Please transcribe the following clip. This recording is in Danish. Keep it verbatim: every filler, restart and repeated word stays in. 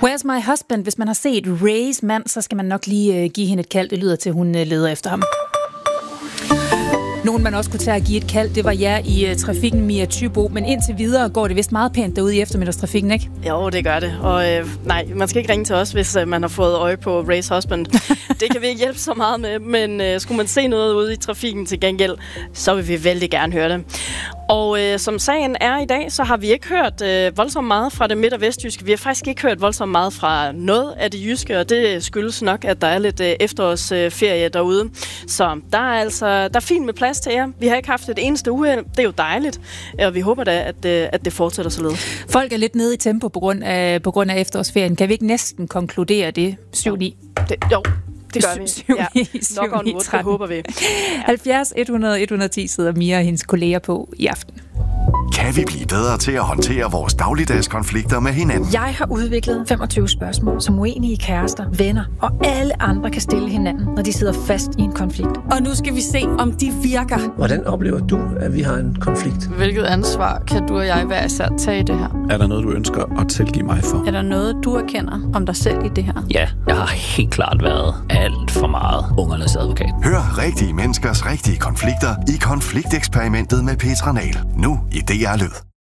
Where's my husband? Hvis man har set Rays mand, så skal man nok lige uh, give hende et kald. Det lyder til, at hun uh, leder efter ham. Nogen, man også kunne tage at give et kald, det var jer i uh, trafikken, Mia Thybo. Men indtil videre går det vist meget pænt derude i eftermiddagstrafikken, ikke? Jo, det gør det. Og øh, nej, man skal ikke ringe til os, hvis øh, man har fået øje på Rays husband. Det kan vi ikke hjælpe så meget med, men øh, skulle man se noget ude i trafikken til gengæld, så vil vi vældig gerne høre det. Og øh, som sagen er i dag, så har vi ikke hørt øh, voldsomt meget fra det midt- og vestjyske. Vi har faktisk ikke hørt voldsomt meget fra noget af det jyske, og det skyldes nok, at der er lidt øh, efterårsferie øh, derude. Så der er altså der er fint med plads til jer. Vi har ikke haft et eneste uheld. Det er jo dejligt, og vi håber da, at, øh, at det fortsætter således. Folk er lidt nede i tempo på grund af, på grund af efterårsferien. Kan vi ikke næsten konkludere det? syv ni Det, jo. Det gør vi. syv, ja, ni, nok on wood, det håber vi. halvfjerds hundrede et hundrede og ti sidder Mia og hendes kolleger på i aften. Kan vi blive bedre til at håndtere vores dagligdags konflikter med hinanden? Jeg har udviklet femogtyve spørgsmål, som uenige kærester, venner og alle andre kan stille hinanden, når de sidder fast i en konflikt. Og nu skal vi se, om de virker. Hvordan oplever du, at vi har en konflikt? Hvilket ansvar kan du og jeg hver især tage i det her? Er der noget, du ønsker at tilgive mig for? Er der noget, du erkender om dig selv i det her? Ja, jeg har helt klart været alt for meget ungernes advokat. Hør rigtige menneskers rigtige konflikter i Konflikteksperimentet med Petra Nahl. Nu i D R Lyd.